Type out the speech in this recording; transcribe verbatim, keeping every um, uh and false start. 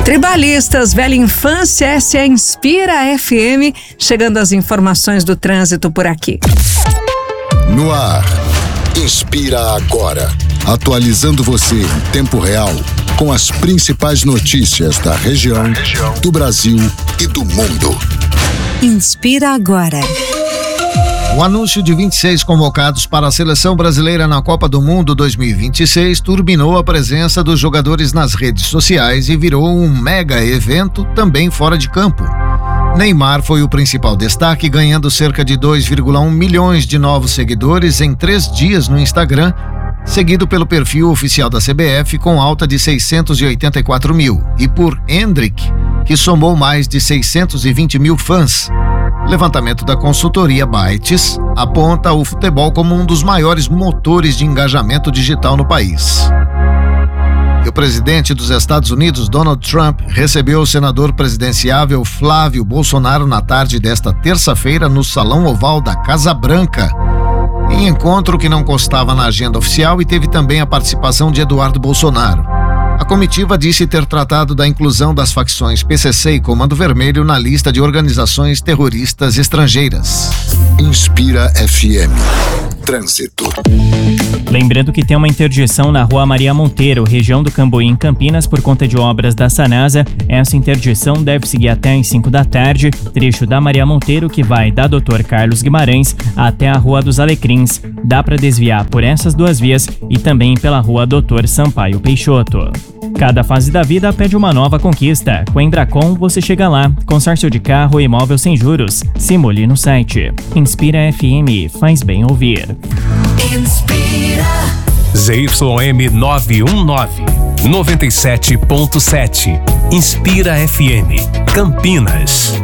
Tribalistas, velha infância, essa é a Inspira F M, chegando as informações do trânsito por aqui. No ar, Inspira Agora, atualizando você em tempo real com as principais notícias da região, do Brasil e do mundo. Inspira Agora. O anúncio de vinte e seis convocados para a seleção brasileira na Copa do Mundo dois mil e vinte e seis turbinou a presença dos jogadores nas redes sociais e virou um mega evento também fora de campo. Neymar foi o principal destaque, ganhando cerca de dois vírgula um milhões de novos seguidores em três dias no Instagram, seguido pelo perfil oficial da C B F com alta de seiscentos e oitenta e quatro mil, e por Endrick, que somou mais de seiscentos e vinte mil fãs. Levantamento da consultoria Bytes aponta o futebol como um dos maiores motores de engajamento digital no país. E o presidente dos Estados Unidos, Donald Trump, recebeu o senador presidenciável Flávio Bolsonaro na tarde desta terça-feira no Salão Oval da Casa Branca, em encontro que não constava na agenda oficial e teve também a participação de Eduardo Bolsonaro. A comitiva disse ter tratado da inclusão das facções P C C e Comando Vermelho na lista de organizações terroristas estrangeiras. Inspira F M. Trânsito. Lembrando que tem uma interdição na Rua Maria Monteiro, região do Cambuí, em Campinas, por conta de obras da Sanasa. Essa interdição deve seguir até às cinco da tarde, trecho da Maria Monteiro que vai da doutor Carlos Guimarães até a Rua dos Alecrins. Dá para desviar por essas duas vias e também pela Rua doutor Sampaio Peixoto. Cada fase da vida pede uma nova conquista. Com a Embracon você chega lá. Consórcio de carro e imóvel sem juros. Simule no site. Inspira F M, faz bem ouvir. Inspira. Z Y M nove um nove, noventa e sete ponto sete. Inspira F M, Campinas.